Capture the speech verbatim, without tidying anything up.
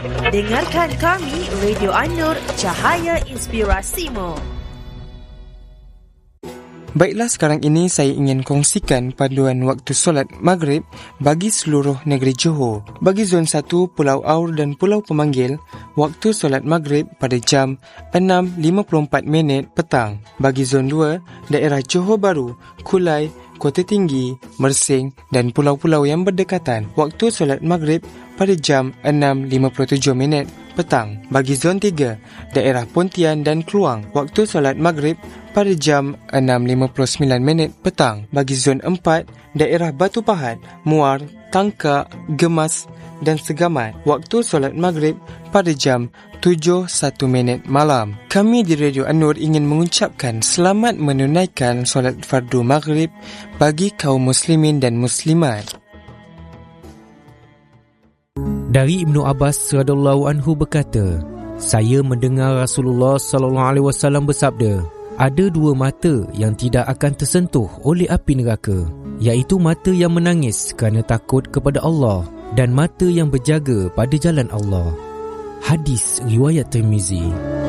Dengarkan kami, Radio An-Nur, Cahaya Inspirasimu. Baiklah, sekarang ini saya ingin kongsikan panduan waktu solat maghrib bagi seluruh negeri Johor. Bagi Zon satu, Pulau Aur dan Pulau Pemanggil, waktu solat maghrib pada jam enam lima puluh empat minit petang. Bagi Zon dua, daerah Johor Bahru, Kulai, Kota Tinggi, Mersing dan pulau-pulau yang berdekatan, waktu solat maghrib pada jam enam lima puluh tujuh minit petang. Bagi Zon tiga, daerah Pontian dan Kluang, waktu solat maghrib pada jam enam lima puluh sembilan minit petang. Bagi Zon empat, daerah Batu Pahat, Muar, Tangkak, Gemas dan Segamat, waktu solat maghrib pada jam tujuh satu minit malam. Kami di Radio An-Nur ingin mengucapkan selamat menunaikan solat fardu maghrib bagi kaum muslimin dan muslimat. Dari Ibnu Abbas radhiyallahu anhu berkata, saya mendengar Rasulullah sallallahu alaihi wasallam bersabda, ada dua mata yang tidak akan tersentuh oleh api neraka, iaitu mata yang menangis kerana takut kepada Allah dan mata yang berjaga pada jalan Allah. Hadis riwayat Tirmizi.